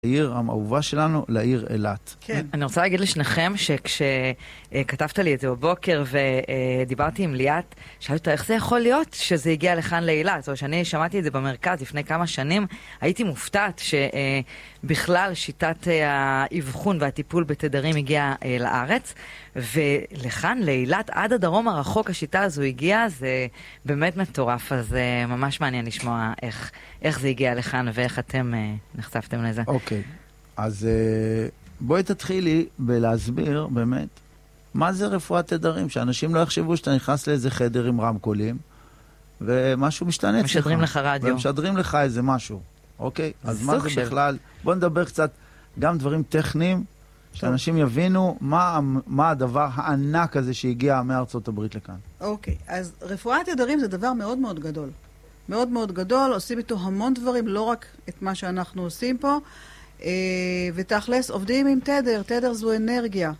העיר האהובה שלנו, לעיר אילת. כן. אני רוצה להגיד לשניכם שכשכתבת לי את זה בבוקר ודיברתי עם ליאת, שאלתי אותה איך זה יכול להיות שזה הגיע לכאן לאילת, או שאני שמעתי את זה במרכז לפני כמה שנים, הייתי מופתעת שבכלל שיטת האבחון והטיפול בתדרים הגיעה לארץ, ולכאן לאילת עד הדרום הרחוק השיטה הזו הגיעה, זה באמת מטורף, אז ממש מעניין לשמוע איך זה הגיע לכאן ואיך אתם נחשפתם לזה. אוקיי, אז בואי תתחילי בלהסביר באמת מה זה רפואת תדרים, שאנשים לא יחשבו שאתה נכנס לאיזה חדר עם רמקולים ומשהו משתנה אצלך. משדרים לך רדיו. ומשדרים לך איזה משהו, אוקיי? אז מה זה בכלל? בוא נדבר קצת גם דברים טכניים, שאנשים יבינו מה הדבר הענק הזה שהגיע מארצות הברית לכאן. אוקיי, אז רפואת תדרים זה דבר מאוד מאוד גדול. מאוד מאוד גדול, עושים איתו המון דברים, לא רק את מה שאנחנו עושים פה, ותכלס עובדים עם תדר, תדר זו אנרגיה.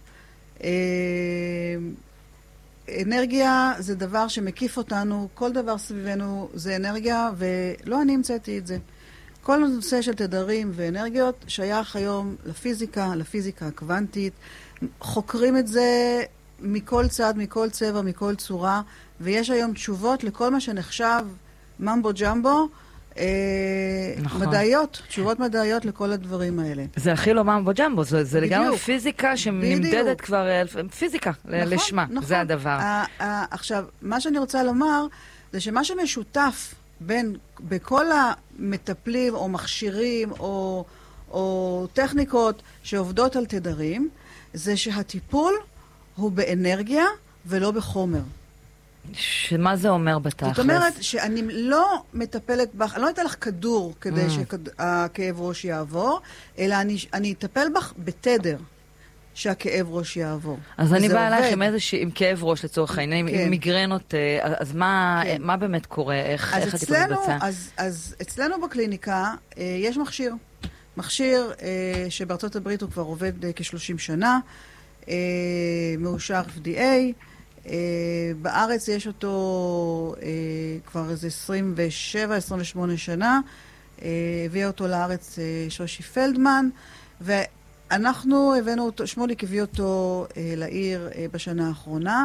אנרגיה זה דבר שמקיף אותנו, כל דבר סביבנו זה אנרגיה, ולא אני המצאתי את זה. כל הנושא של תדרים ואנרגיות שייך היום לפיזיקה, לפיזיקה הקוונטית. חוקרים את זה מכל צד, מכל צבע, מכל צורה, ויש היום תשובות לכל מה שנחשב ממבו ג'מבו, נכון. מדעיות, תשובות מדעיות לכל הדברים האלה. זה הכי לא ממבו ג'מבו, זה בדיוק. לגמרי פיזיקה שנמדדת כבר, פיזיקה לשמה, נכון. זה הדבר. עכשיו, מה שאני רוצה לומר, זה שמה שמשותף בכל המטפלים או מכשירים או טכניקות שעובדות על תדרים, זה שהטיפול הוא באנרגיה ולא בחומר. שמה זה אומר בתכלס? זאת אומרת שאני לא מטפלת בך, אני לא אתן לך כדור כדי שהכאב ראש יעבור, אלא אני אטפל בך בתדר שהכאב ראש יעבור. אז אני באה אלייך עם כאב ראש לצורך העניין, עם מיגרנות, אז מה באמת קורה? איך הטיפול מתבצע? אז אצלנו בקליניקה יש מכשיר שבארצות הברית הוא כבר עובד כ-30 שנה, מאושר FDA, בארץ יש אותו כבר איזה 27-28 שנה, הביא אותו לארץ שושי פלדמן, ואנחנו הבאנו אותו, שמוליק הביא אותו לעיר בשנה האחרונה,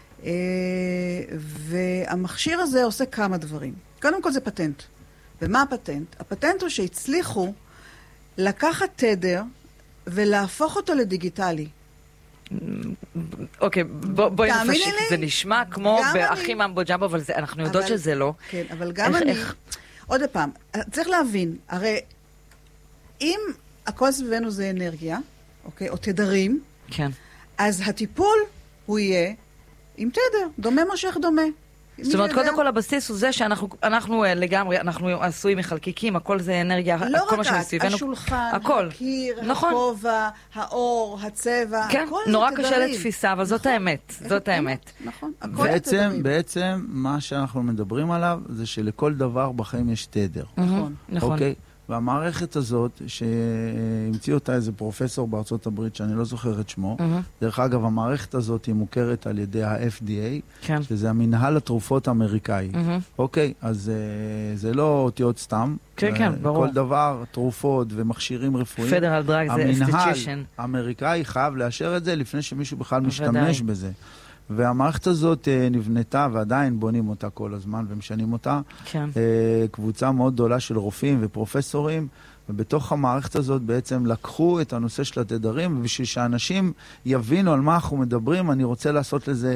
והמכשיר הזה עושה כמה דברים. קודם כל זה פטנט. ומה הפטנט? הפטנט הוא שהצליחו לקחת תדר ולהפוך אותו לדיגיטלי. אוקיי, בואי נפשט, זה נשמע כמו באחי ממבו ג'מבו, אבל אנחנו יודעות שזה לא. כן, אבל גם אני, עוד פעם, צריך להבין, הרי אם הכל סביבנו זה אנרגיה, אוקיי, או תדרים, כן. אז הטיפול הוא יהיה עם תדר, דומה מושך דומה. זאת אומרת, קודם כל הבסיס הוא זה שאנחנו לגמרי, אנחנו עשויים מחלקיקים, הכל זה אנרגיה, כל מה שמסביבנו. השולחן, הקיר, הכובע, האור, הצבע, כן, נורא קשה לתפיסה, אבל זאת האמת, זאת האמת. נכון, בעצם מה שאנחנו מדברים עליו זה שלכל דבר בחיים יש תדר. נכון. אוקיי? והמערכת הזאת, שהמציא אותה איזה פרופסור בארצות הברית, שאני לא זוכר את שמו, דרך אגב, המערכת הזאת היא מוכרת על ידי ה-FDA, שזה המנהל התרופות האמריקאי. אוקיי? אז זה לא אותיות סתם. כן, כן, ברור. כל דבר, תרופות ומכשירים רפואיים. Federal Drug זה המנהל institution. האמריקאי חייב לאשר את זה לפני שמישהו בכלל משתמש בזה. והמערכת הזאת נבנתה, ועדיין בונים אותה כל הזמן ומשנים אותה. כן. קבוצה מאוד גדולה של רופאים ופרופסורים, ובתוך המערכת הזאת בעצם לקחו את הנושא של התדרים, ובשביל שאנשים יבינו על מה אנחנו מדברים, אני רוצה לעשות לזה,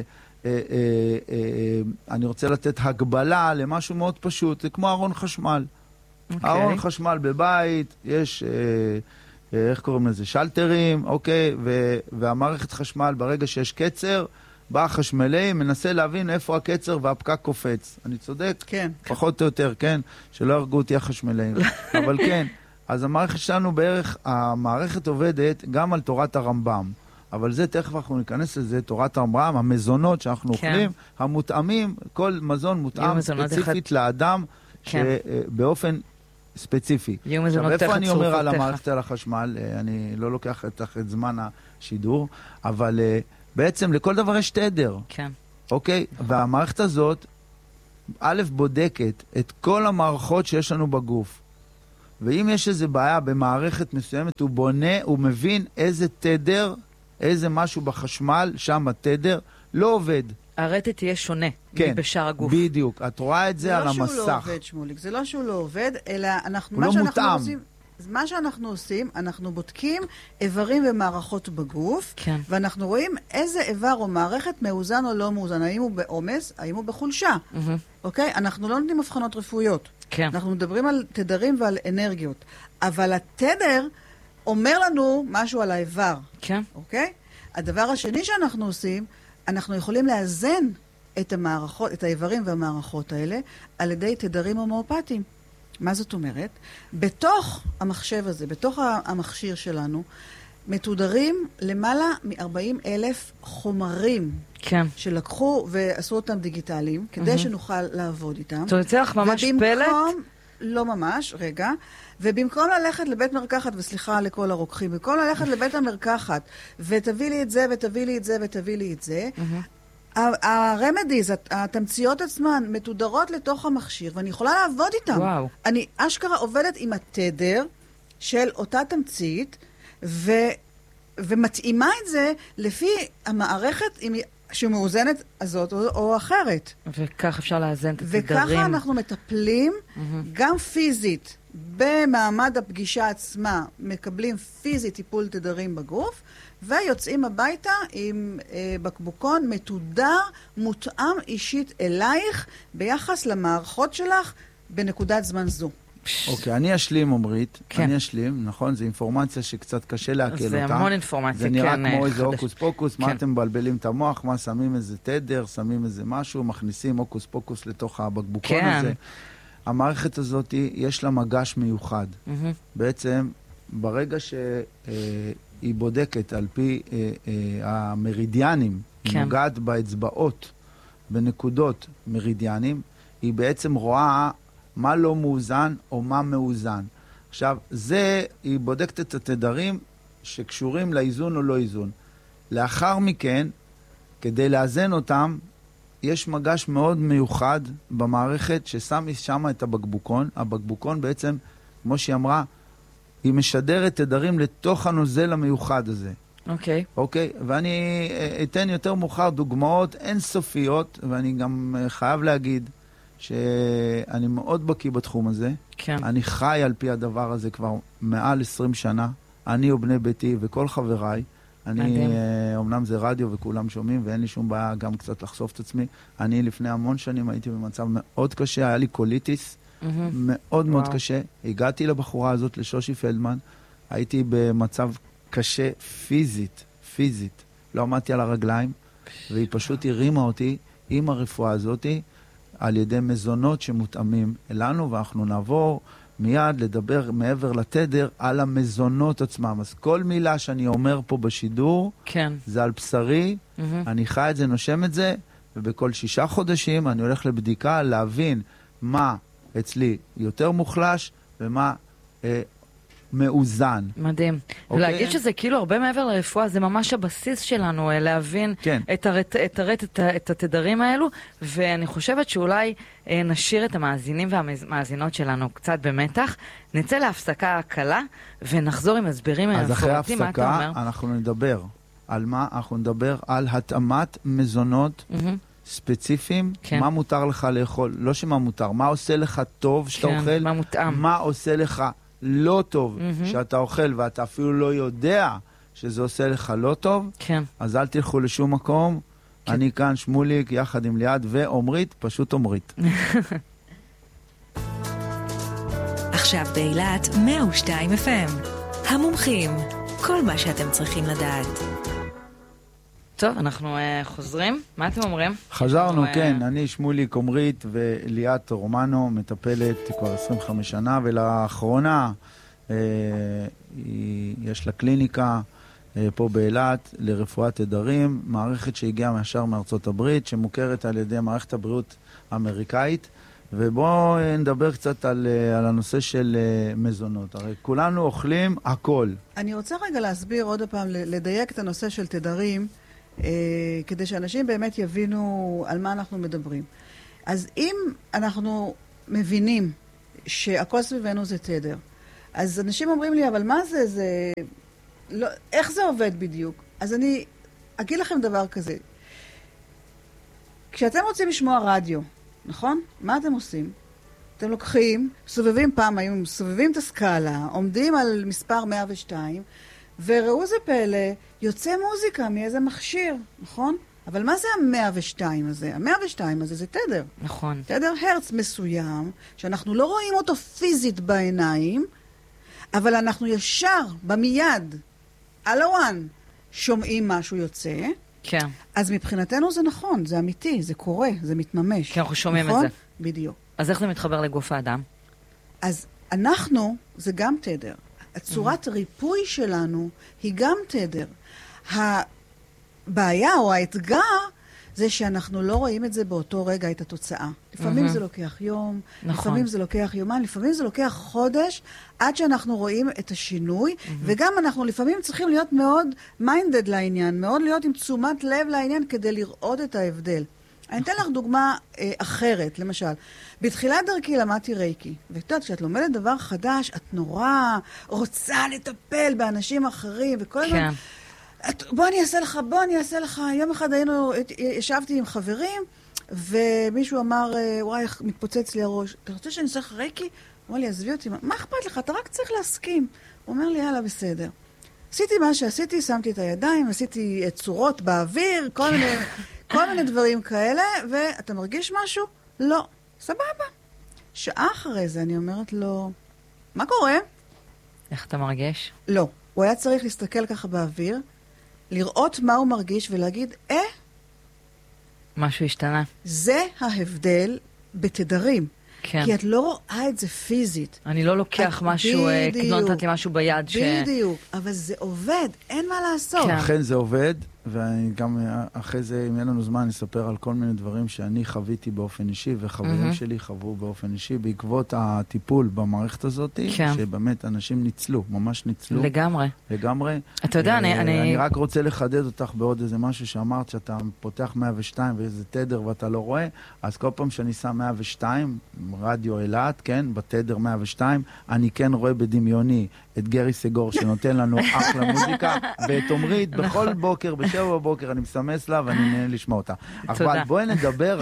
אני רוצה לתת הגבלה למשהו מאוד פשוט, זה כמו ארון חשמל. ארון חשמל בבית, יש, איך קוראים לזה? שלטרים, אוקיי? והמערכת חשמל, ברגע שיש קצר, בא החשמלי, מנסה להבין איפה הקצר והפקק קופץ. אני צודק? כן. פחות או יותר, כן? שלא הרגו אותי החשמלאים. אבל כן. אז המערכת שלנו בערך, המערכת עובדת גם על תורת הרמב"ם. אבל זה תכף אנחנו ניכנס לזה, תורת הרמב"ם, המזונות שאנחנו אוכלים, המותאמים, כל מזון מותאם ספציפית לאדם, שבאופן ספציפי. עכשיו, איפה אני אומר על המערכת על החשמל? אני לא לוקח את זמן השידור, אבל בעצם לכל דבר יש תדר. כן. אוקיי? והמערכת הזאת, א', בודקת את כל המערכות שיש לנו בגוף. ואם יש איזו בעיה במערכת מסוימת, הוא בונה, הוא מבין איזה תדר, איזה משהו בחשמל, שם התדר, לא עובד. הרטט תהיה שונה מבשאר הגוף. בדיוק, את רואה את זה על המסך. זה לא שהוא לא עובד, שמוליק, זה לא שהוא לא עובד, אלא הוא לא מותאם. מה שאנחנו עושים, אנחנו בודקים איברים ומערכות בגוף, כן. ואנחנו רואים איזה איבר או מערכת מאוזן או לא מאוזן, האם הוא בעומס, האם הוא בחולשה. אוקיי? אנחנו לא נותנים הבחנות רפואיות. כן. אנחנו מדברים על תדרים ועל אנרגיות. אבל התדר אומר לנו משהו על האיבר. כן. אוקיי? הדבר השני שאנחנו עושים, אנחנו יכולים לאזן את המערכות, את האיברים והמערכות האלה, על ידי תדרים הומאופטיים. מה זאת אומרת? בתוך המחשב הזה, בתוך המכשיר שלנו, מתודרים למעלה מ-40,000 חומרים. כן. שלקחו ועשו אותם דיגיטליים, כדי שנוכל לעבוד איתם. זאת אומרת, זה לך ממש פלט? לא ממש, רגע. ובמקום ללכת לבית מרקחת, וסליחה לכל הרוקחים, במקום ללכת לבית המרקחת, ותביא לי את זה, ותביא לי את זה, ותביא לי את זה, הרמדיז, התמציות עצמן, מתודרות לתוך המכשיר, ואני יכולה לעבוד איתם. וואו. אני אשכרה עובדת עם התדר של אותה תמצית, ומתאימה את זה לפי המערכת שמאוזנת הזאת או אחרת. וכך אפשר לאזן את התדרים. וככה אנחנו מטפלים גם פיזית במעמד הפגישה עצמה, מקבלים פיזית טיפול תדרים בגוף, ויוצאים הביתה עם בקבוקון מתודר, מותאם אישית אלייך, ביחס למערכות שלך בנקודת זמן זו. אוקיי, אני אשלים, עומרית. אני אשלים, נכון? זו אינפורמציה שקצת קשה לעכל אותה. זה המון אינפורמציה, זה נראה כמו איזה הוקוס פוקוס, מה אתם מבלבלים את המוח, מה שמים איזה תדר, שמים איזה משהו, מכניסים הוקוס פוקוס לתוך הבקבוקון הזה. המערכת הזאת, יש לה מגש מיוחד. בעצם, ברגע שהיא בודקת על פי המרידיאנים, היא נוגעת באצבעות, בנקודות מרידיאנים, היא בעצם רואה מה לא מאוזן או מה מאוזן. עכשיו, היא בודקת את התדרים שקשורים לאיזון או לא איזון. לאחר מכן, כדי לאזן אותם, יש מגש מאוד מיוחד במערכת ששם שם את הבקבוקון. הבקבוקון בעצם, כמו שהיא אמרה, היא משדרת תדרים לתוך הנוזל המיוחד הזה. אוקיי. אוקיי? ואני אתן יותר מאוחר דוגמאות אינסופיות, ואני גם חייב להגיד שאני מאוד בקיא בתחום הזה. כן. אני חי על פי הדבר הזה כבר מעל 20 שנה. אני ובני ביתי וכל חבריי. אמנם זה רדיו וכולם שומעים, ואין לי שום בעיה גם קצת לחשוף את עצמי. אני לפני המון שנים הייתי במצב מאוד קשה, היה לי קוליטיס, מאוד מאוד קשה. הגעתי לבחורה הזאת, לשושי פלדמן, הייתי במצב קשה פיזית. לא עמדתי על הרגליים, והיא פשוט הרימה אותי עם הרפואה הזאת, על ידי מזונות שמותאמים אלינו, ואנחנו נעבור מיד לדבר מעבר לתדר על המזונות עצמם. אז כל מילה שאני אומר פה בשידור, זה על בשרי, אני חי את זה, נושם את זה, ובכל 6 חודשים אני הולך לבדיקה להבין מה אצלי יותר מוחלש ומה מאוזן. מדהים. ולהגיד שזה כאילו הרבה מעבר לרפואה, זה ממש הבסיס שלנו, להבין את התדרים האלו, ואני חושבת שאולי נשאיר את המאזינים והמאזינות שלנו קצת במתח, נצא להפסקה קלה, ונחזור עם הסברים מפורטים. אז אחרי ההפסקה אנחנו נדבר על מה? אנחנו נדבר על התאמת מזונות ספציפיים, מה מותר לך לאכול, לא שמה מותר, מה עושה לך טוב שאתה אוכל, מה עושה לך לא טוב שאתה אוכל, ואתה אפילו לא יודע שזה עושה לך לא טוב, אז אל תלכו לשום מקום. אני כאן, שמוליק, יחד עם ליעד ועומרית, פשוט עומרית. עכשיו באילת 102 FM. המומחים, כל מה שאתם צריכים לדעת. טוב, אנחנו חוזרים. מה אתם אומרים? חזרנו, כן. אני שמוליק, עומרית וליעד רומנו, מטפלת כבר 25 שנה, ולאחרונה יש לה קליניקה פה באילת לרפואת תדרים, מערכת שהגיעה מהשאר מארצות הברית, שמוכרת על ידי מערכת הבריאות האמריקאית, ובואו נדבר קצת על הנושא של מזונות. הרי כולנו אוכלים הכל. אני רוצה רגע להסביר עוד פעם, לדייק את הנושא של תדרים, כדי שאנשים באמת יבינו על מה אנחנו מדברים. אז אם אנחנו מבינים שהכל סביבנו זה תדר, אז אנשים אומרים לי, אבל מה זה? לא, איך זה עובד בדיוק? אז אני אגיד לכם דבר כזה. כשאתם רוצים לשמוע רדיו, נכון? מה אתם עושים? אתם לוקחים, סובבים פעם, היו סובבים את הסקאלה, עומדים על מספר 102, וראו זה פלא, יוצא מוזיקה מאיזה מכשיר, נכון? אבל מה זה ה-102 הזה? ה-102 הזה זה תדר. נכון. תדר הרץ מסוים, שאנחנו לא רואים אותו פיזית בעיניים, אבל אנחנו ישר, במייד, על הוואן, שומעים משהו יוצא. כן. אז מבחינתנו זה נכון, זה אמיתי, זה קורה, זה מתממש. כי אנחנו שומעים נכון? את זה. בדיוק. אז איך זה מתחבר לגוף האדם? אז אנחנו, זה גם תדר. הצורת ריפוי שלנו היא גם תדר. הבעיה או האתגר זה שאנחנו לא רואים את זה באותו רגע, את התוצאה. לפעמים זה לוקח יום, לפעמים זה לוקח יומן, לפעמים זה לוקח חודש, עד שאנחנו רואים את השינוי, וגם אנחנו לפעמים צריכים להיות מאוד מיינדד לעניין, מאוד להיות עם תשומת לב לעניין כדי לראות את ההבדל. אני אתן לך דוגמה אחרת, למשל. בתחילת דרכי למדתי רייקי, ואת יודעת, כשאת לומדת דבר חדש, את נורא רוצה לטפל באנשים אחרים, וכל הזמן... בוא אני אעשה לך. יום אחד ישבתי עם חברים, ומישהו אמר, וואי, איך מתפוצץ לי הראש. אתה רוצה שאני אעשה לך רייקי? הוא אמר לי, עזבי אותי. מה אכפת לך? אתה רק צריך להסכים. הוא אומר לי, יאללה, בסדר. עשיתי מה שעשיתי, שמתי את הידיים, עשיתי צורות באוויר, כל מיני דברים כאלה, ואתה מרגיש משהו? לא. סבבה. שעה אחרי זה אני אומרת לו, מה קורה? איך אתה מרגיש? לא. הוא היה צריך להסתכל ככה באוויר, לראות מה הוא מרגיש ולהגיד, משהו השתנה. זה ההבדל בתדרים. כן. כי את לא רואה את זה פיזית. אני לא לוקח משהו, לא נתתי משהו ביד בדיוק, אבל זה עובד, אין מה לעשות. כן. אכן זה עובד, ואני גם אחרי זה, אם אין לנו זמן, נספר על כל מיני דברים שאני חוויתי באופן אישי, וחברים שלי חוו באופן אישי, בעקבות הטיפול במערכת הזאת, כן. שבאמת אנשים ניצלו, ממש ניצלו. לגמרי. לגמרי. אתה יודע, אני רק רוצה לחדד אותך בעוד איזה משהו שאמרת, שאתה פותח 102 ואיזה תדר ואתה לא רואה, אז כל פעם שאני שם 102, רדיו אילת, כן, בתדר 102, אני כן רואה בדמיוני את גרי סגור שנותן לנו אחלה מוזיקה, ואת עומרית בכל בוקר, בשבע בבוקר, אני מסמס לה ואני נהנה לשמוע אותה. אבל בואי נדבר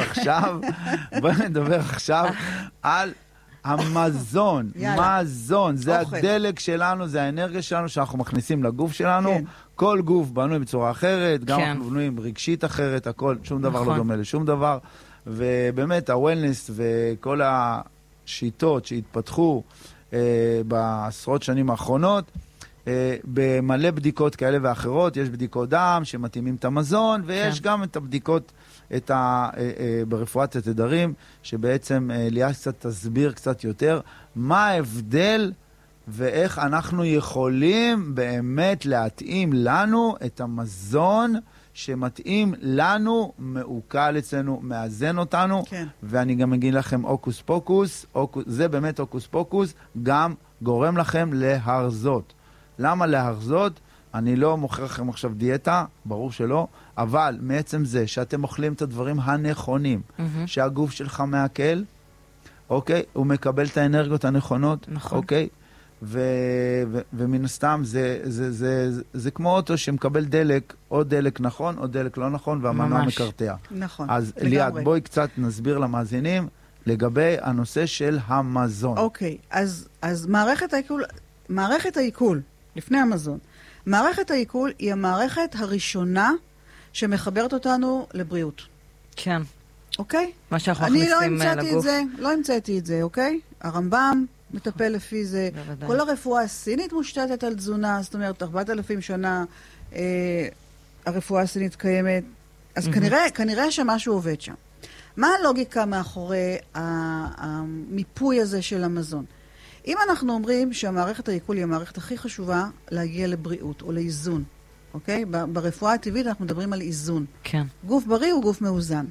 עכשיו על המזון. מזון, זה הדלק שלנו, זה האנרגיה שלנו שאנחנו מכניסים לגוף שלנו. כל גוף בנוי בצורה אחרת, גם אנחנו בנויים רגשית אחרת, הכל, שום דבר לא דומה לשום דבר. ובאמת, הוולנס וכל השיטות שהתפתחו בעשרות שנים האחרונות, במלא בדיקות כאלה ואחרות, יש בדיקות דם שמתאימים את המזון, ויש גם את הבדיקות ברפואת התדרים, שבעצם ליאת קצת תסביר קצת יותר מה ההבדל ואיך אנחנו יכולים באמת להתאים לנו את המזון שמתאים לנו, מעוקל אצלנו, מאזן אותנו, ואני גם אגיד לכם אוקוס פוקוס, זה באמת אוקוס פוקוס, גם גורם לכם להרזות. למה להרזות? אני לא מוכר לכם עכשיו דיאטה, ברור שלא, אבל מעצם זה שאתם אוכלים את הדברים הנכונים, שהגוף שלך מעכל, אוקיי? הוא מקבל את האנרגיות הנכונות, אוקיי? ומן הסתם זה כמו אוטו שמקבל דלק, או דלק נכון, או דלק לא נכון, והמנוע מקרטע. נכון. אז ליאת, בואי קצת נסביר למאזינים לגבי הנושא של המזון. אוקיי, אז מערכת העיכול, לפני המזון, מערכת העיכול היא המערכת הראשונה שמחברת אותנו לבריאות. כן. אוקיי? מה שאנחנו מכניסים לגוף. לא המצאתי את זה, אוקיי? הרמב"ם מטפל לפי זה. בוודאי. כל הרפואה הסינית מושתתת על תזונה, זאת אומרת, 4,000 שנה הרפואה הסינית קיימת. אז כנראה שמשהו עובד שם. מה הלוגיקה מאחורי המיפוי הזה של המזון? אם אנחנו אומרים שהמערכת העיכול היא המערכת הכי חשובה להגיע לבריאות או לאיזון, אוקיי? ברפואה הטבעית אנחנו מדברים על איזון. כן. גוף בריא הוא גוף מאוזן.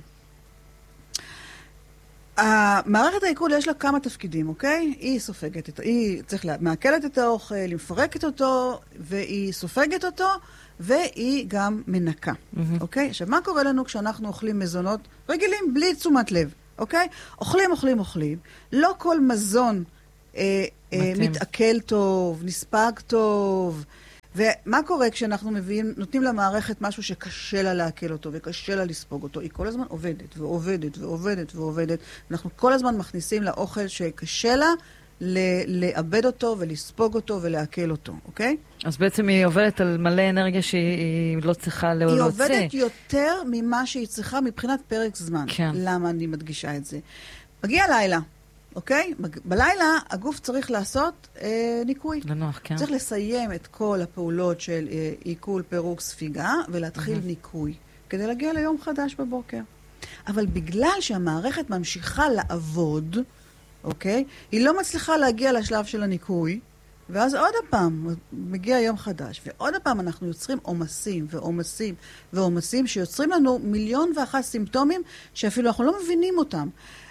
המערכת העיכול יש לה כמה תפקידים, אוקיי? היא מעכלת את האוכל, היא מפרקת אותו, והיא סופגת אותו, והיא גם מנקה, אוקיי? עכשיו, מה קורה לנו כשאנחנו אוכלים מזונות רגילים, בלי תשומת לב, אוקיי? אוכלים. לא כל מזון מתעכל טוב, נספג טוב. ומה קורה כשאנחנו נותנים למערכת משהו שקשה לה להקל אותו וקשה לה לספוג אותו? היא כל הזמן עובדת ועובדת ועובדת ועובדת. אנחנו כל הזמן מכניסים לאוכל שקשה לה לאבד אותו ולספוג אותו ולהקל אותו, אוקיי? אז בעצם היא עובדת על מלא אנרגיה שהיא לא צריכה להוציא. היא עובדת יותר ממה שהיא צריכה מבחינת פרק זמן. כן. למה אני מדגישה את זה? מגיע לילה, אוקיי? בלילה הגוף צריך לעשות ניקוי. לנוח, כן. צריך לסיים את כל הפעולות של עיכול, פירוק, ספיגה, ולהתחיל ניקוי, כדי להגיע ליום חדש בבוקר. אבל בגלל שהמערכת ממשיכה לעבוד, אוקיי? היא לא מצליחה להגיע לשלב של הניקוי, ואז עוד הפעם מגיע יום חדש, ועוד הפעם אנחנו יוצרים עומסים ועומסים ועומסים, שיוצרים לנו 1,001,000 סימפטומים שאפילו אנחנו לא מבינים אותם.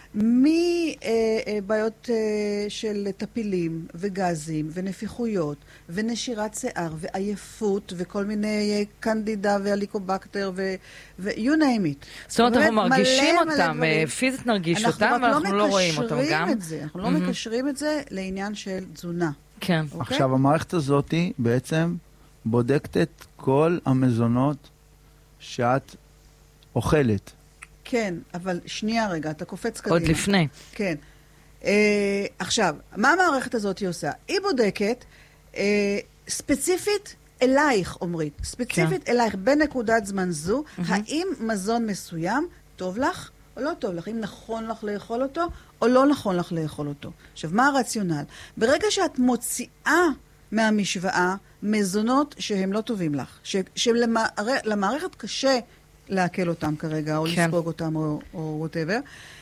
מבעיות של טפילים וגזים ונפיחויות ונשירת שיער ועייפות וכל מיני קנדידה והליקובקטר ו-you name it. זאת אומרת, אנחנו מרגישים אותם, פיזית נרגיש אותם, ואנחנו לא רואים אותם גם. אנחנו לא מקשרים את זה לעניין של תזונה. כן. עכשיו, המערכת הזאת בעצם בודקת את כל המזונות שאת אוכלת. כן, אבל שנייה רגע, אתה קופץ קדימה. עוד לפני. כן. עכשיו, מה המערכת הזאת היא עושה? היא בודקת ספציפית אלייך, עומרית. ספציפית אלייך, בנקודת זמן זו, האם מזון מסוים טוב לך או לא טוב לך? אם נכון לך לאכול אותו או לא נכון לך לאכול אותו. עכשיו, מה הרציונל? ברגע שאת מוציאה מהמשוואה מזונות שהם לא טובים לך, שלמערכת קשה להקל אותם כרגע, או לספוג אותם, או whatever.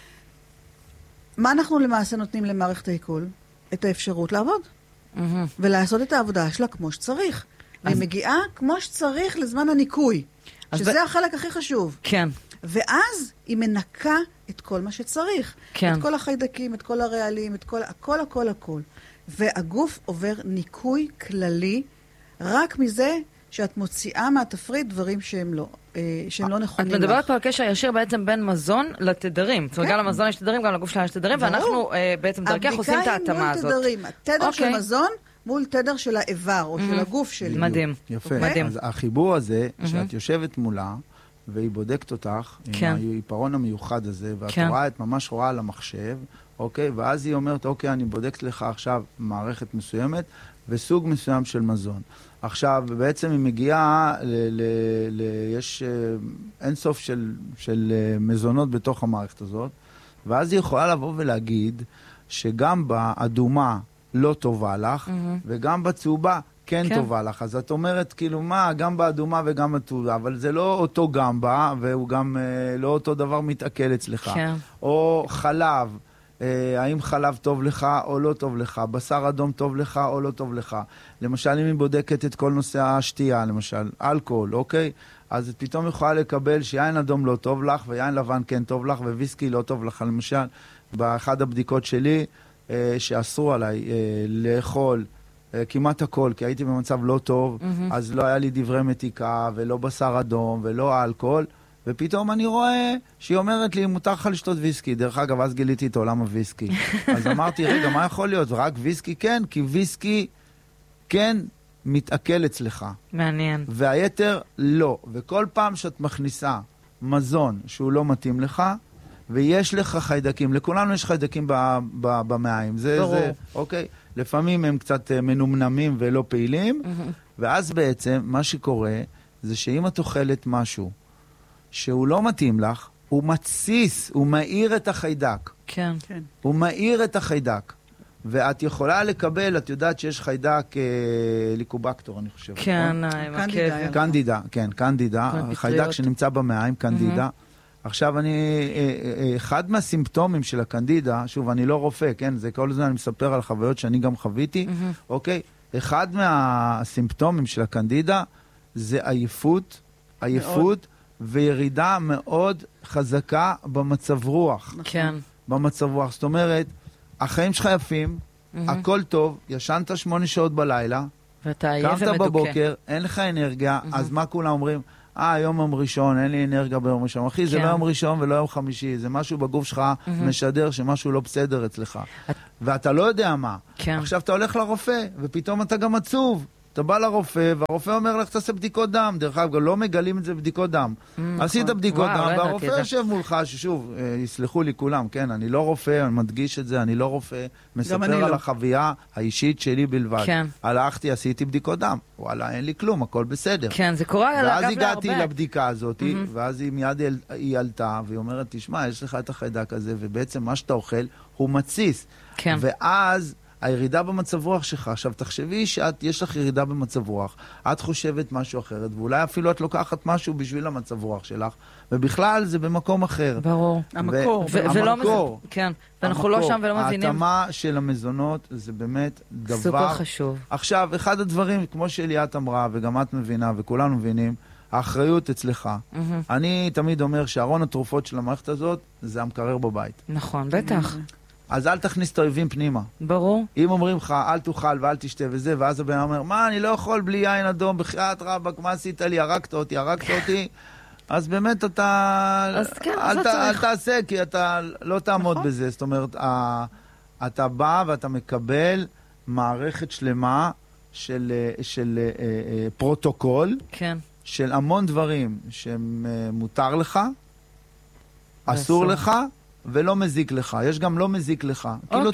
מה אנחנו למעשה נותנים למערכת העיכול? את האפשרות לעבוד. ולעשות את העבודה שלה כמו שצריך. והיא מגיעה כמו שצריך לזמן הניקוי. שזה החלק הכי חשוב. כן. ואז היא מנקה את כל מה שצריך. כן. את כל החיידקים, את כל הרעלים, את כל, הכל, הכל, הכל. והגוף עובר ניקוי כללי, רק מזה שאת מוציאה מהתפריט דברים שהם לא נכונים לך. את מדברת פה על קשר ישיר בעצם בין מזון לתדרים. זאת אומרת, גם למזון יש תדרים, גם לגוף שלה יש תדרים, ואנחנו בעצם דרכך עושים את ההתאמה הזאת. הבדיקה היא מול תדרים. התדר של מזון מול תדר של האיבר, או של הגוף שלי. מדהים. יפה. אז החיבור הזה, שאת יושבת מולה, והיא בודקת אותך, עם העיפרון המיוחד הזה, ואת ממש רואה על המחשב, אוקיי? ואז היא אומרת, אוקיי, אני בודקת לך עכשיו מערכת מסוימת, וסוג מסוים של מזון. עכשיו, בעצם היא מגיעה, יש אינסוף של מזונות בתוך המערכת הזאת, ואז היא יכולה לבוא ולהגיד שגם באדומה לא טובה לך, וגם בצהובה כן טובה לך. אז את אומרת, כאילו, מה, גם באדומה וגם בצהובה, אבל זה לא אותו גמבה, והוא גם לא אותו דבר מתעכל אצלך. או חלב. האם חלב טוב לך או לא טוב לך, בשר אדום טוב לך או לא טוב לך. למשל, אם היא בודקת את כל נושא השתייה, למשל, אלכוהול, אוקיי? אז את פתאום יכולה לקבל שיין אדום לא טוב לך, ויין לבן כן טוב לך, וויסקי לא טוב לך. למשל, באחד הבדיקות שלי, שאסרו עליי לאכול כמעט הכל, כי הייתי במצב לא טוב, אז לא היה לי דברי מתיקה, ולא בשר אדום, ולא אלכוהול, ופתאום אני רואה שהיא אומרת לי, מותר לך לשתות ויסקי. דרך אגב, אז גיליתי את עולם הוויסקי. אז אמרתי, רגע, מה יכול להיות? רק ויסקי? כן, כי ויסקי כן מתעכל אצלך. מעניין. והיתר לא. וכל פעם שאת מכניסה מזון שהוא לא מתאים לך, ויש לך חיידקים, לכולנו יש חיידקים במעיים. ברור. אוקיי? לפעמים הם קצת מנומנמים ולא פעילים, ואז בעצם מה שקורה זה שאם את אוכלת משהו שהוא לא מתאים לך, הוא מתסיס, הוא מאיר את החיידק. כן. הוא מאיר את החיידק. ואת יכולה לקבל, את יודעת שיש חיידק ליקובקטור, אני חושב. כן, קנדידה, כן, קנדידה. חיידק שנמצא במעיים, קנדידה. עכשיו אחד מהסימפטומים של הקנדידה, שוב, אני לא רופא, כן, זה כל הזמן אני מספר על חוויות שאני גם חוויתי, אוקיי? אחד מהסימפטומים של הקנדידה זה עייפות, וירידה מאוד חזקה במצב רוח. כן. במצב רוח. זאת אומרת, החיים שלך יפים, הכל טוב, ישנת 8 שעות בלילה, ואתה עייף ומדוכא. קמת בבוקר, אין לך אנרגיה, אז מה כולם אומרים? יום ראשון, אין לי אנרגיה ביום ראשון. אחי, זה לא יום ראשון ולא יום חמישי, זה משהו בגוף שלך משדר שמשהו לא בסדר אצלך. ואתה לא יודע מה. כן. עכשיו אתה הולך לרופא, ופתאום אתה גם עצוב. אתה בא לרופא, והרופא אומר לך, תעשה בדיקות דם. דרך אגב, לא מגלים את זה בבדיקות דם. עשית בדיקות דם, והרופא יושב מולך, ששוב, יסלחו לי כולם, כן, אני לא רופא, אני מדגיש את זה, אני לא רופא, מספר על החוויה האישית שלי בלבד. הלכתי, עשיתי בדיקות דם. וואלה, אין לי כלום, הכל בסדר. כן, זה קורה אגב להרבה. ואז הגעתי לבדיקה הזאת, ואז היא מיד היא עלתה, והיא אומרת, תשמע, יש לך את החיידק הזה, ובעצם מה שאתה אוכל הוא מתסיס. כן. ואז הירידה במצב רוח שלך, עכשיו תחשבי שיש לך ירידה במצב רוח, את חושבת משהו אחרת, ואולי אפילו את לוקחת משהו בשביל המצב רוח שלך, ובכלל זה במקום אחר. ברור. המקור. המקור. כן, ואנחנו לא שם ולא מבינים. ההתאמה של המזונות זה באמת דבר... סופר חשוב. עכשיו, אחד הדברים, כמו שליאת אמרה, וגם את מבינה, וכולנו מבינים, האחריות אצלך. אני תמיד אומר שארון התרופות של המערכת הזאת, זה המקרר בבית. נכון, בטח. אז אל תכניס את האויבים פנימה. ברור. אם אומרים לך, אל תאכל ואל תשתה וזה, ואז הבן אומר, מה, אני לא יכול בלי יין אדום, בחייאת רבק, מה עשית לי? הרגת אותי. אז באמת אתה... אז כן, אל תעשה, כי אתה לא תעמוד בזה. זאת אומרת, אתה בא ואתה מקבל מערכת שלמה של פרוטוקול, כן. של המון דברים שמותר לך, אסור לך, ולא מזיק לך. יש גם לא מזיק לך. כאילו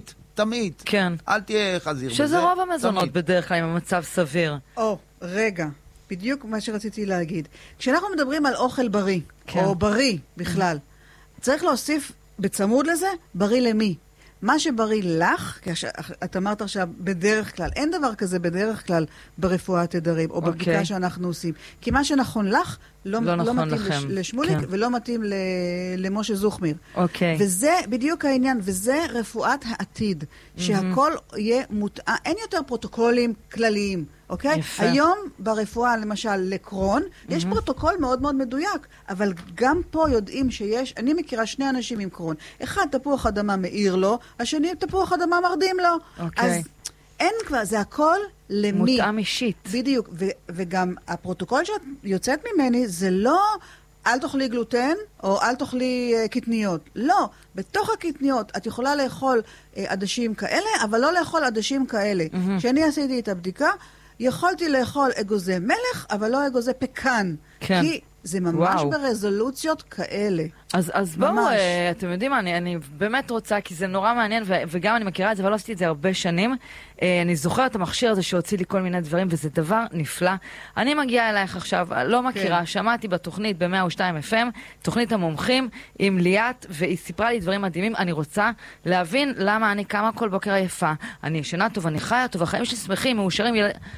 תמיד. כן. אל תהיה חזיר. שזה רוב המזונות בדרך כלל עם המצב סביר. רגע. בדיוק מה שרציתי להגיד. כשאנחנו מדברים על אוכל בריא, או בריא בכלל, צריך להוסיף בצמוד לזה, בריא למי? מה שבריא לך, כי את אמרת עכשיו בדרך כלל, אין דבר כזה בדרך כלל ברפואת תדרים, או בבדיקה שאנחנו עושים. כי מה שנכון לך, לא מתאים לשמוליק, ולא מתאים למשה זוכמיר. וזה בדיוק העניין, וזה רפואת העתיד, שהכל יהיה מותאם, אין יותר פרוטוקולים כלליים. אוקיי? היום ברפואה, למשל, לקרון, יש פרוטוקול מאוד מאוד מדויק, אבל גם פה יודעים שיש, אני מכירה שני אנשים עם קרון. אחד, תפוח אדמה מאיר לו, השני, תפוח אדמה מרדים לו. אז אין כבר, זה הכל למי. מותאם אישית. בדיוק, וגם הפרוטוקול שאת יוצאת ממני, זה לא... אל תאכלי גלוטן, או אל תאכלי קטניות. לא, בתוך הקטניות את יכולה לאכול עדשים כאלה, אבל לא לאכול עדשים כאלה. כשאני עשיתי את הבדיקה, יכולתי לאכול אגוזי מלך, אבל לא אגוזי פקן. כן. כי זה ממש ברזולוציות כאלה. אז בואו, אתם יודעים מה, אני באמת רוצה, כי זה נורא מעניין, וגם אני מכירה את זה, אבל לא עשיתי את זה הרבה שנים. אני זוכרת את המכשיר הזה שהוציא לי כל מיני דברים, וזה דבר נפלא. אני מגיעה אלייך עכשיו, לא מכירה, שמעתי בתוכנית ב-102 FM, תוכנית המומחים עם ליאת, והיא סיפרה לי דברים מדהימים. אני רוצה להבין למה אני קמה כל בוקר עייפה. אני ישנה טוב, אני חיה טוב, החיים שלי שמחים, מאושרים.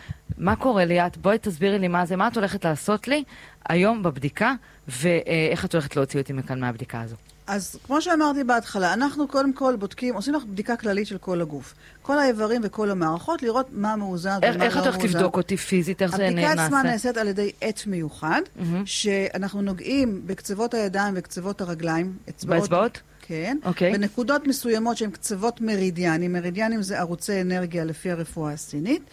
מה קורה ליאת? בואי תסבירי לי מה זה, מה את הולכת לעשות לי היום בבדיקה, ואיך את הולכת להוציא אותי מכאן מהבדיקה הזו? אז כמו שאמרתי בהתחלה, אנחנו קודם כל בודקים, עושים לך בדיקה כללית של כל הגוף. כל האיברים וכל המערכות, לראות מה מאוזן ומה לא מאוזן. איך את הולכת לבדוק אותי פיזית? איך זה נעשה? הבדיקה עצמה נעשית על ידי עט מיוחד, שאנחנו נוגעים בקצוות הידיים וקצוות הרגליים. באצבעות? כן. בנקודות מסוימות שהן קצוות מרידיאנים. מרידיאנים זה ערוצי אנרגיה לפי הרפואה הסינית.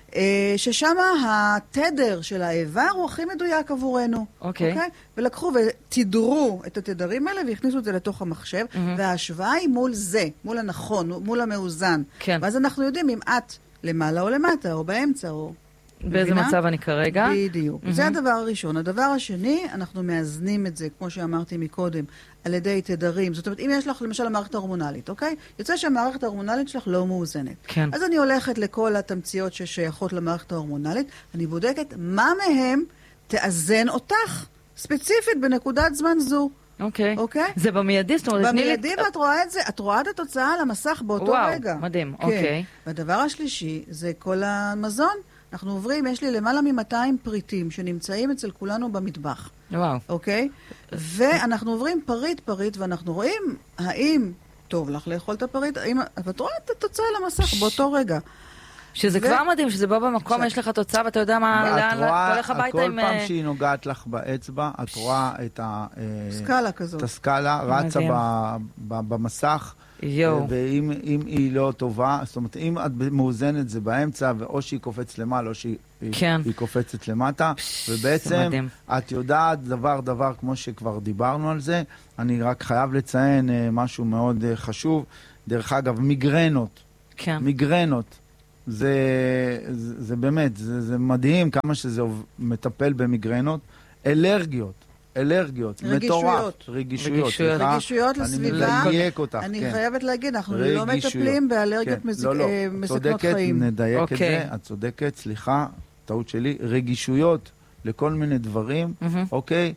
ששם התדר של האיבר הוא הכי מדויק עבורנו. אוקיי. ולקחו ותדרו את התדרים האלה והכניסו את זה לתוך המחשב, וההשוואה היא מול זה, מול הנכון, מול המאוזן. ואז אנחנו יודעים אם את למעלה או למטה, או באמצע, או... באיזה מצב אני כרגע? בדיוק. זה הדבר הראשון. הדבר השני, אנחנו מאזנים את זה, כמו שאמרתי מקודם, על ידי תדרים. זאת אומרת, אם יש לך למשל המערכת ההורמונלית, אוקיי? יוצא שהמערכת ההורמונלית שלך לא מאוזנת. כן. אז אני הולכת לכל התמציות ששייכות למערכת ההורמונלית, אני בודקת מה מהם תאזן אותך, ספציפית בנקודת זמן זו. אוקיי. אוקיי? זה במיידי, זאת אומרת, במיידי ואת רואה את זה, את רואה את התוצאה על המסך באותו רגע. וואו, מדהים, כן. אוקיי. והדבר השלישי זה כל המזון. אנחנו עוברים, יש לי למעלה מ-200 פריטים שנמצאים אצל כולנו במטבח. וואו. אוקיי? ואנחנו עוברים פריט, ואנחנו רואים האם טוב לך לאכול את הפריט, ואת רואה את התוצאה על המסך באותו רגע. שזה כבר מדהים, שזה בא במקום, יש לך תוצאה, ואתה יודע מה, אתה הולך הביתה עם... כל פעם שהיא נוגעת לך באצבע, את רואה את סקאלה כזאת. את הסקאלה רצה במסך. ואם היא לא טובה, זאת אומרת, אם את מאוזנת זה באמצע, או שהיא קופצת למעלה, או שהיא קופצת למטה, ובעצם את יודעת דבר, כמו שכבר דיברנו על זה, אני רק חייב לציין משהו מאוד חשוב, דרך אגב, מיגרנות, זה באמת, זה מדהים כמה שזה מטפל במיגרנות, אלרגיות, מטורף. רגישויות לסביבה. אני חייבת להגיד, אנחנו לא מטפלים באלרגיות מסכנות חיים. נדייק את זה, את צודקת, סליחה, טעות שלי, רגישויות לכל מיני דברים, אוקיי?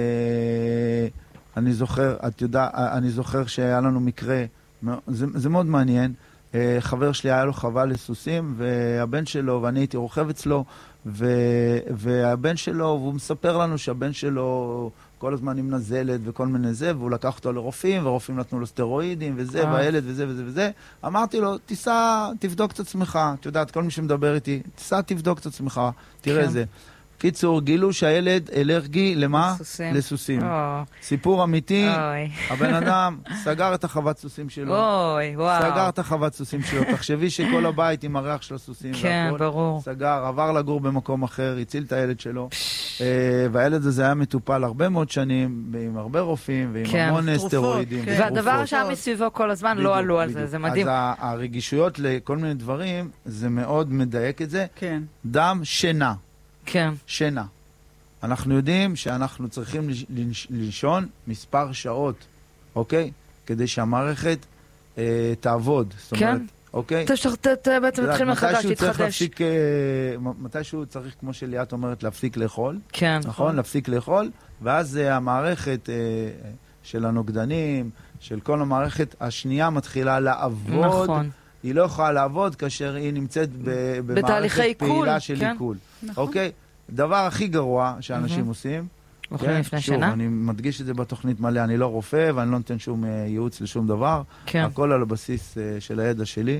אני זוכר שהיה לנו מקרה, זה מאוד מעניין, חבר שלי היה לו חווה לסוסים, והבן שלו, ואני הייתי רוכב אצלו, והבן שלו, והוא מספר לנו שהבן שלו כל הזמן עם נזלת וכל מיני זה, והוא לקח אותו לרופאים, ורופאים נתנו לו סטרואידים וזה, והילד וזה וזה וזה. אמרתי לו, תיסע, תבדוק את עצמך. את יודעת, כל מי שמדבר איתי, תיסע, תבדוק את עצמך, תראה זה. קיצור, גילו שהילד אלרגי למה? לסוסים. סיפור אמיתי, הבן אדם סגר את החוות סוסים שלו. סגר את החוות סוסים שלו. תחשבי שכל הבית עם הריח של הסוסים. כן, ברור. סגר, עבר לגור במקום אחר, הציל את הילד שלו. והילד הזה היה מטופל הרבה מאוד שנים, עם הרבה רופאים, ועם המון סטרואידים. והדבר שהיה מסביבו כל הזמן לא עלו על זה, זה מדהים. אז הרגישויות לכל מיני דברים, זה מאוד מדייק את זה. דם, שינה. כן. שינה. אנחנו יודעים שאנחנו צריכים לישון מספר שעות, אוקיי? כדי שהמערכת תעבוד. כן. אוקיי? אתה בעצם מתחיל מחדש, תתחדש. מתישהו צריך, כמו שליאת אומרת, להפסיק לאכול. כן. נכון? להפסיק לאכול, ואז המערכת של הנוגדנים, של כל המערכת השנייה מתחילה לעבוד. נכון. היא לא יכולה לעבוד כאשר היא נמצאת במערכת פעילה של עיכול. אוקיי? דבר הכי גרוע שאנשים עושים, שוב, אני מדגיש את זה בתוכנית מלא, אני לא רופא ואני לא נותן שום ייעוץ לשום דבר, הכל על הבסיס של הידע שלי,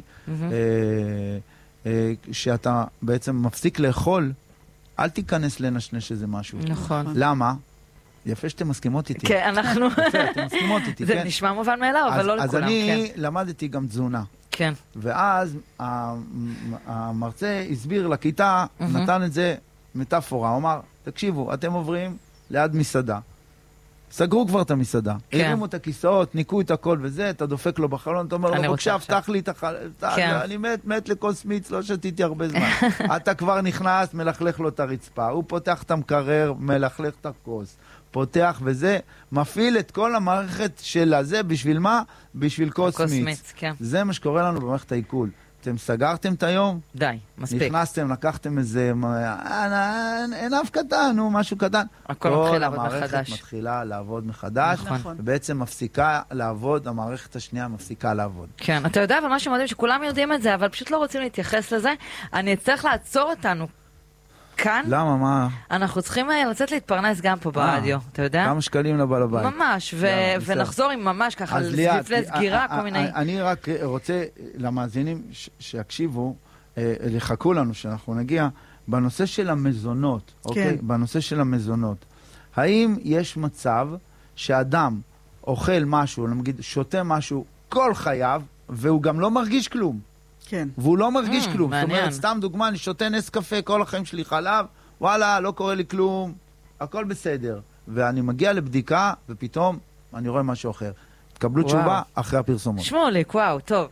שאתה בעצם מפסיק לאכול, אל תיכנס לנשנש איזה משהו. נכון. למה? יפה שאתם מסכימות איתי. כן, אנחנו... יפה, אתם מסכימות איתי, כן. זה נשמע מובן מאליו, אבל לא לכולם, כן. אז אני למדתי גם תזונה. כן. ואז המרצה הסביר לכיתה, נתן את זה מטאפורה, הוא אמר, תקשיבו, אתם עוברים ליד מסעדה. סגרו כבר את המסעדה. הרימו את הכיסאות, ניקו את הכל וזה, אתה דופק לו בחלון, אתה אומר לו, בבקשה, פתח לי את החלון, אני מת לכוס מיץ, לא שתיתי הרבה זמן. אתה כבר נכנס, מלכלך לו את הרצפה, הוא פותח את המקרר, מלכלך את הכוס. פותח וזה, מפעיל את כל המערכת של הזה, בשביל מה? בשביל כוס מיץ. כן. זה מה שקורה לנו במערכת העיכול. אתם סגרתם את היום? די, מספיק. נכנסתם, לקחתם איזה ענף קטן, משהו קטן. הכל מתחיל לעבוד מחדש. המערכת מתחילה לעבוד מחדש, ובעצם מפסיקה לעבוד, המערכת השנייה מפסיקה לעבוד. כן, אתה יודע, אבל משהו מדהים שכולם יודעים את זה, אבל פשוט לא רוצים להתייחס לזה. אני אצטרך לעצור אותנו כאן. למה? מה? אנחנו צריכים לצאת להתפרנס גם פה ברדיו, אתה יודע? כמה שקלים לבעל הבית. ממש, ונחזור עם ממש ככה לפני סגירה, כל מיני... אני רק רוצה למאזינים שיקשיבו, לחכו לנו שאנחנו נגיע, בנושא של המזונות, אוקיי? בנושא של המזונות. האם יש מצב שאדם אוכל משהו, נגיד שותה משהו כל חייו, והוא גם לא מרגיש כלום? כן. והוא לא מרגיש כלום. זאת אומרת, סתם דוגמה, אני שותה נס קפה כל החיים שלי חלב, וואלה, לא קורה לי כלום, הכל בסדר. ואני מגיע לבדיקה, ופתאום אני רואה משהו אחר. תקבלו תשובה אחרי הפרסומות. שמוליק, וואו, טוב.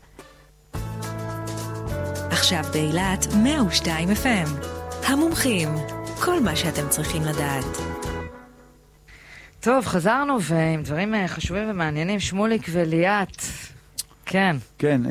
עכשיו באילת 102 FM. המומחים, כל מה שאתם צריכים לדעת. טוב, חזרנו, ועם דברים חשובים ומעניינים, שמוליק וליאת. כן. כן,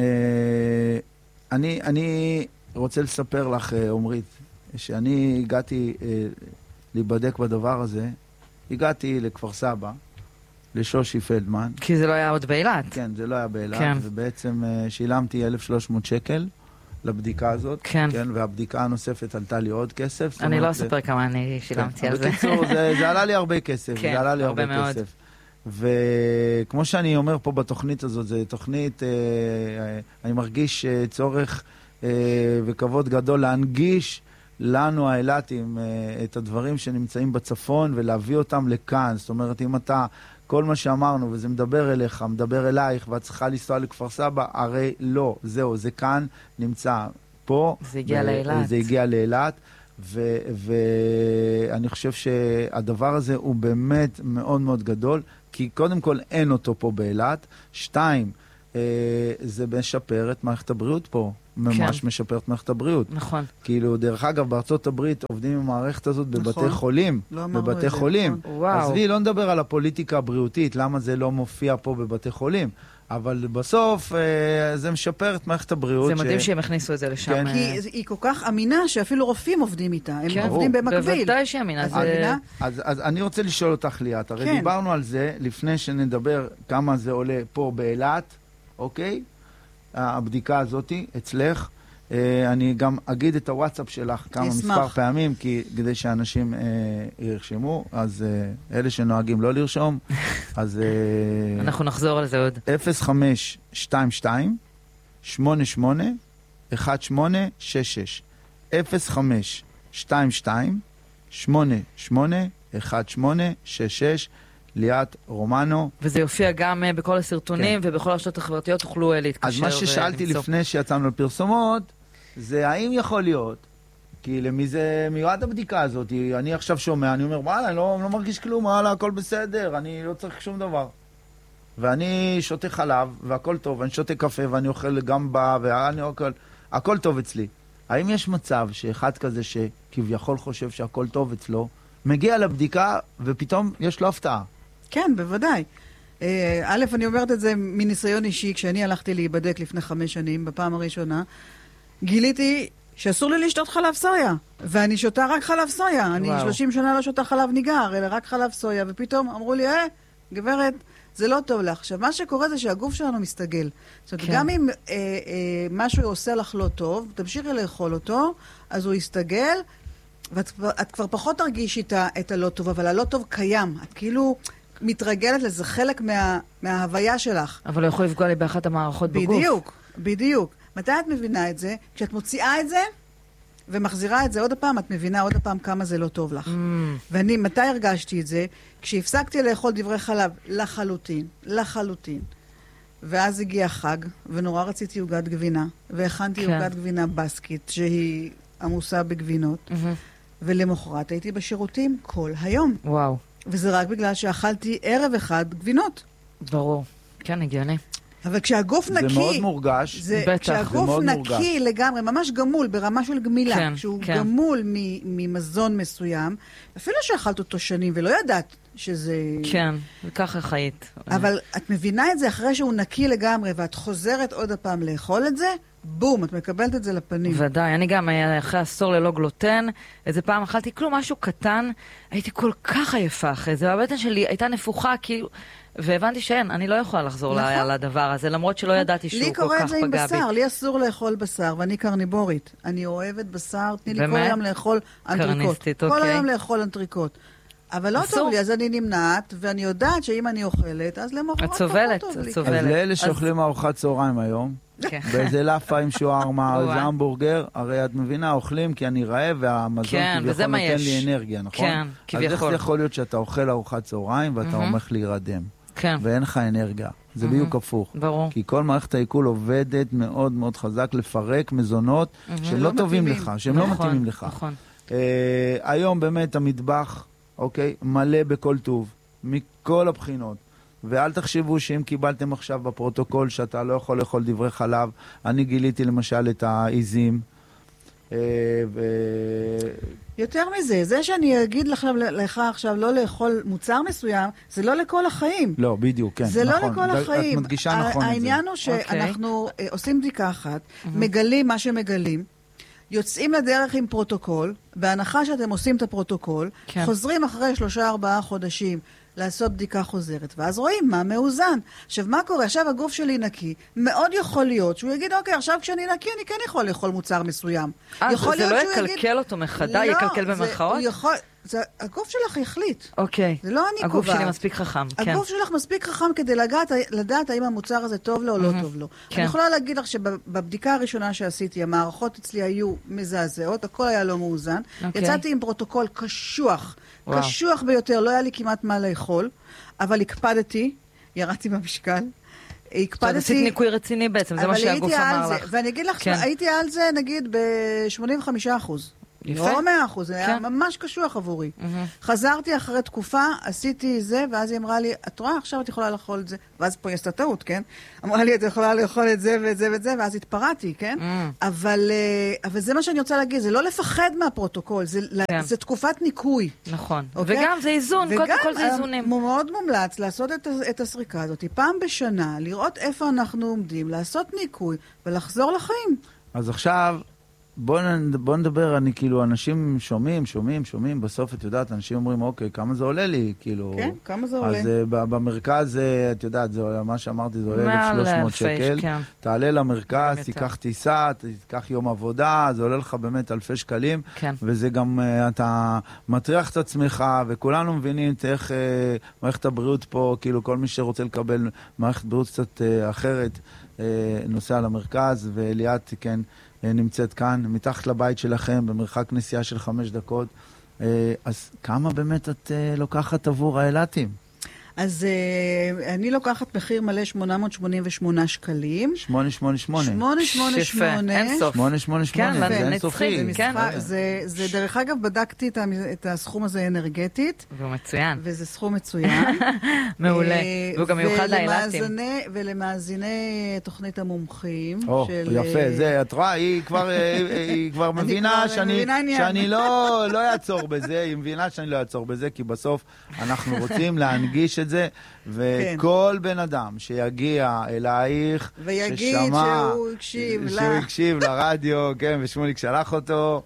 אני רוצה לספר לך, עומרית, שאני הגעתי להיבדק בדבר הזה, הגעתי לכפר סבא, לשושי פלדמן. כי זה לא היה עוד באילת. כן, זה לא היה באילת, ובעצם שילמתי 1,300 שקל לבדיקה הזאת, כן, והבדיקה הנוספת עלתה לי עוד כסף. אני לא אספר כמה אני שילמתי על זה. בקיצור, זה עלה לי הרבה כסף, זה עלה לי הרבה כסף. וכמו שאני אומר פה בתוכנית הזאת, זו תוכנית, אני מרגיש צורך וכבוד גדול להנגיש לנו האילתים את הדברים שנמצאים בצפון ולהביא אותם לכאן. זאת אומרת, אם אתה כל מה שאמרנו, וזה מדבר אליך, מדבר אלייך, ואת צריכה לנסוע לכפר סבא, הרי לא, זהו, זה כאן נמצא פה. זה הגיע לאילת. זה הגיע לאילת, ואני חושב שהדבר הזה הוא באמת מאוד מאוד גדול, כי קודם כל אין אותו פה באילת. 2, זה משפר את מערכת הבריאות פה. ממש משפר את מערכת הבריאות. נכון. כאילו, דרך אגב, בארצות הברית עובדים עם המערכת הזאת בבתי חולים. בבתי חולים. אז לי לא נדבר על הפוליטיקה הבריאותית, למה זה לא מופיע פה בבתי חולים. אבל בסוף זה משפר את מערכת הבריאות. זה מדהים שהם הכניסו את זה לשם. כי היא כל כך אמינה שאפילו רופאים עובדים איתה. הם עובדים במקביל. בוודאי שאמינה. אז אני רוצה לשאול אותך, ליאת. הרי דיברנו על זה לפני שנדבר כמה זה עולה פה באילת, אוקיי? הבדיקה הזאת אצלך. אני גם אגיד את הוואטסאפ שלך כמה מספר פעמים, כדי שאנשים ירשמו, אז אלה שנוהגים לא לרשום, אז... אנחנו נחזור על זה עוד. 0522 88 1866 0522 88 1866 ליאת רומנו. וזה יופיע גם בכל הסרטונים, כן. ובכל הרשתות החברתיות תוכלו להתקשר. אז מה ששאלתי לפני שיצאנו לפרסומות, זה האם יכול להיות, כי למי זה מיועד הבדיקה הזאת, אני עכשיו שומע, אני אומר, וואלה, אני לא מרגיש כלום, וואלה, הכל בסדר, אני לא צריך שום דבר. ואני שותה חלב, והכל טוב, ואני שותה קפה, ואני אוכל גם ואני אוכל, הכל טוב אצלי. האם יש מצב שאחד כזה שכביכול חושב שהכל טוב אצלו, מגיע לבדיקה ופתאום יש לו הפתעה? כן, בוודאי. א', אני אומרת את זה מניסיון אישי, כשאני הלכתי להיבדק לפני 5 שנים, בפעם הראשונה, גיליתי שאסור לי לשתות חלב סויה, ואני שותה רק חלב סויה. אני 30 שנה לא שותה חלב ניגר, אלא רק חלב סויה, ופתאום אמרו לי, גברת, זה לא טוב לך. עכשיו, מה שקורה זה שהגוף שלנו מסתגל. זאת אומרת, גם אם משהו עושה לך לא טוב, תמשיכי לאכול אותו, אז הוא יסתגל, ואת כבר פחות תרגיש את הלא טוב, אבל הלא טוב קיים. את כאילו מתרגלת לזה, חלק מההוויה שלך. אבל לא יכול לפגוע לי באחת המערכות בגוף. בדיוק. מתי את מבינה את זה? כשאת מוציאה את זה, ומחזירה את זה עוד הפעם, את מבינה עוד הפעם כמה זה לא טוב לך. ואני, מתי הרגשתי את זה? כשהפסקתי לאכול דברי חלב, לחלוטין. ואז הגיע חג, ונורא רציתי עוגת גבינה, והכנתי עוגת גבינה בסקית, שהיא עמוסה בגבינות, ולמחרת הייתי בשירותים כל היום. וואו. וזה רק בגלל שאכלתי ערב אחד גבינות. ברור. כן, הגיוני. אבל כשהגוף נקי... זה מאוד מורגש. בטח. כשהגוף נקי לגמרי, ממש גמול, ברמה של גמילה. כן, כשהוא גמול ממזון מסוים, אפילו שאכלת אותו שנים ולא ידעת שזה... כן, וככה חיית. אבל את מבינה את זה אחרי שהוא נקי לגמרי, ואת חוזרת עוד הפעם לאכול את זה, בום, את מקבלת את זה לפנים. ודאי, אני גם אחרי עשור ללא גלוטן, איזה פעם אכלתי כלום משהו קטן, הייתי כל כך עייפה אחרי זה, והבטן שלי הייתה נפוחה, כאילו... והבנתי שאין, אני לא יכולה לחזור לדבר הזה, למרות שלא ידעתי שהוא כל כך פגע בי. לי קורה את זה עם בשר, לי אסור לאכול בשר, ואני קרניבורית. אני אוהבת בשר, תני לי כל היום לאכול אנטריקוט. כל היום לאכול אנטריקוט. אבל לא טוב לי, אז אני נמנעת, ואני יודעת שאם אני אוכלת, אז למחרת את סובלת. אז לאלה שאוכלים ארוחת צהריים היום, באיזה לאפה עם שוארמה או איזה המבורגר, הרי את מבינה, אוכלים כי אני רעב, והמזון כביכול נותן לי אנרגיה, נכון? כן, כביכול. אז איך זה יכול להיות שאתה אוכל ארוחת צהריים ואתה הולך להירדם? כן. ואין לך אנרגיה. זה בדיוק הפוך. ברור. כי כל מערכת העיכול עובדת מאוד מאוד חזק לפרק מזונות שהם לא טובים לך, שהם לא מתאימים לך. נכון. היום באמת המטבח, אוקיי, מלא בכל טוב, מכל הבחינות. ואל תחשבו שאם קיבלתם עכשיו בפרוטוקול שאתה לא יכול לאכול דברי חלב, אני גיליתי למשל את העיזים, יותר מזה, זה שאני אגיד לך עכשיו לא לאכול מוצר מסוים, זה לא לכל החיים. לא, בדיוק, כן. זה נכון. לא לכל החיים. את מדגישה נכון את זה. העניין הוא שאנחנו עושים בדיקה אחת, מגלים מה שמגלים, יוצאים לדרך עם פרוטוקול, בהנחה שאתם עושים את הפרוטוקול, חוזרים אחרי 3-4 חודשים לעשות בדיקה חוזרת, ואז רואים מה מאוזן. עכשיו, מה קורה? עכשיו הגוף שלי נקי, מאוד יכול להיות שהוא יגיד, אוקיי, עכשיו כשאני נקי, אני כן יכול לאכול מוצר מסוים. זה לא יקלקל אותו מחדש, יקלקל במרכאות? הגוף שלך יחליט. אוקיי. זה לא אני הגוף קובעת. שלי מספיק חכם, כן. הגוף שלך מספיק חכם כדי לדעת האם המוצר הזה טוב לו או לא טוב לו. כן. אני יכולה להגיד לך שבבדיקה הראשונה שעשיתי, המערכות אצלי היו מזעזעות, הכל היה לא מאוזן. אוקיי. יצאתי עם פרוטוקול קשוח, וואו. קשוח ביותר, לא היה לי כמעט מה לאכול, אבל הקפדתי, ירדתי במשקל. זאת עשית ניקוי רציני בעצם, זה מה שהגוף אמר לך. ואני אגיד לך, כן. הייתי על זה נגיד ב-85%. יפה. לא 100%, זה היה ממש קשוח עבורי. חזרתי אחרי תקופה, עשיתי זה, ואז היא אמרה לי, את רואה, עכשיו את יכולה לאכול את זה. ואז פה יש את הטעות, כן? אמרה לי, את יכולה לאכול את זה ואת זה ואת זה, ואז התפרעתי, כן? אבל זה מה שאני רוצה להגיד, זה לא לפחד מהפרוטוקול, זה תקופת ניקוי. נכון. וגם זה איזון, קודם כל זה איזונים. וגם מאוד מומלץ לעשות את הסריקה הזאת, פעם בשנה, לראות איפה אנחנו עומדים, לעשות ניקוי ולחזור לחיים. אז עכשיו, בוא נדבר, אני כאילו, אנשים שומעים, בסוף את יודעת, אנשים אומרים, אוקיי, כמה זה עולה לי, כאילו... כן, כמה זה עולה? אז במרכז, את יודעת, מה שאמרתי, זה עולה 1,300 שקל. כן. תעלה למרכז, תיקח טיסה, תיקח יום עבודה, זה עולה לך באמת אלפי שקלים. כן. וזה גם, אתה מטריח את עצמך, וכולנו מבינים איך מערכת הבריאות פה, כאילו, כל מי שרוצה לקבל מערכת בריאות קצת אחרת, נוסע למרכז, וליאת, כן, נמצאת כאן, מתחת לבית שלכם, במרחק נסיעה של 5 דקות. אז כמה באמת את לוקחת עבור האילתים? אז אני לוקחת מחיר מלא 888 שקלים. 888. 888. אין סוף. 888, זה אין סופי. זה דרך אגב, בדקתי את הסכום הזה אנרגטית. והוא מצוין. וזה סכום מצוין. מעולה. והוא גם מיוחד לאילתים. ולמאזיני תוכנית המומחים. יפה, זה, את רואה, היא כבר מבינה שאני לא אעצור בזה, היא מבינה שאני לא אעצור בזה, כי בסוף אנחנו רוצים להנגיש את זה, וכל בן אדם שיגיע אלייך, ויגיד שהוא הקשיב לרדיו, כן, ושמוליק שלח אותו,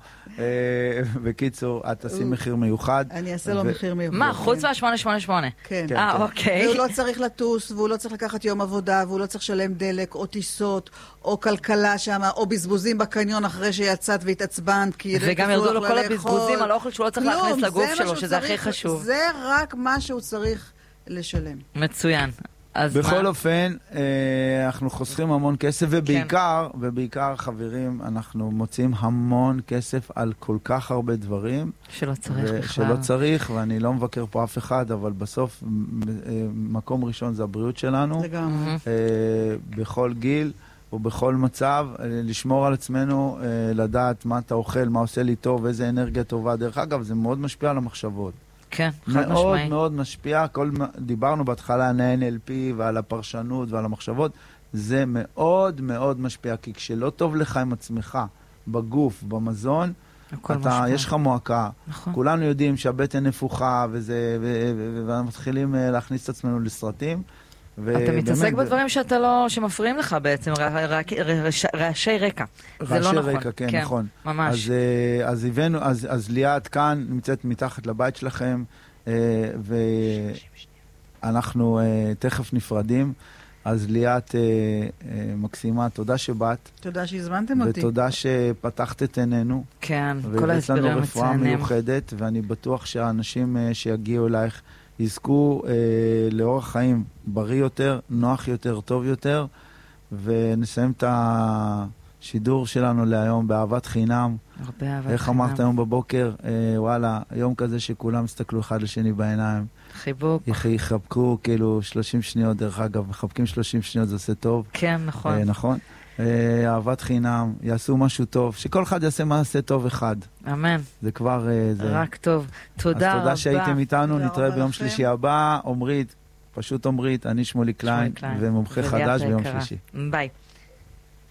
בקיצור, את תשים מחיר מיוחד. אני אעשה לו מחיר מיוחד. מה, חוץ מה-888? כן. אוקיי. והוא לא צריך לטוס, והוא לא צריך לקחת יום עבודה, והוא לא צריך לשלם דלק, או טיסות, או כלכלה שם, או בזבוזים בקניון אחרי שיצאת והתעצבנת, וגם ירדו לו כל הבזבוזים על האוכל שהוא לא צריך להכניס לגוף שלו, שזה הכי חשוב. זה רק מה שהוא צריך לשלם. מצוין. בכל אופן, אנחנו חוסכים המון כסף, ובעיקר, חברים, אנחנו מוצאים המון כסף על כל כך הרבה דברים. שלא צריך בכלל. שלא צריך, ואני לא מבקר פה אף אחד, אבל בסוף, מקום ראשון זה הבריאות שלנו. לגמרי. בכל גיל ובכל מצב, לשמור על עצמנו, לדעת מה אתה אוכל, מה עושה לי טוב, איזה אנרגיה טובה. דרך אגב, זה מאוד משפיע על המחשבות. כן, חד משמעי. מאוד מאוד משפיע, דיברנו בהתחלה על ה-NLP ועל הפרשנות ועל המחשבות, זה מאוד מאוד משפיע, כי כשלא טוב לך עם עצמך, בגוף, במזון, יש לך מועקה. נכון. כולנו יודעים שהבטן נפוחה, ומתחילים להכניס את עצמנו לסרטים. אתה מתעסק בדברים שמפריעים לך בעצם, רעשי רקע. זה לא נכון. רעשי רקע, כן, נכון. ממש. אז ליאת כאן נמצאת מתחת לבית שלכם, ואנחנו תכף נפרדים. אז ליאת מקסימה, תודה שבאת. תודה שהזמנתם אותי. ותודה שפתחת את עינינו. כן, כל ההסברים מצוינים. ויש לנו רפואה מיוחדת, ואני בטוח שהאנשים שיגיעו אלייך יזכו לאורח חיים בריא יותר, נוח יותר, טוב יותר, ונסיים את השידור שלנו להיום באהבת חינם. הרבה אהבת חינם. איך אמרת היום בבוקר, וואלה, יום כזה שכולם הסתכלו אחד לשני בעיניים. חיבוק. יחבקו כאילו 30 שניות, דרך אגב, מחבקים 30 שניות, זה עושה טוב. כן, נכון. נכון. אהבת חינם, יעשו משהו טוב, שכל אחד יעשה מעשה טוב אחד. אמן. זה כבר... רק טוב. תודה רבה. אז תודה שהייתם איתנו, נתראה ביום שלישי הבא. עומרית, פשוט עומרית, אני שמוליק קליין, ומומחה חדש ביום שלישי. ביי.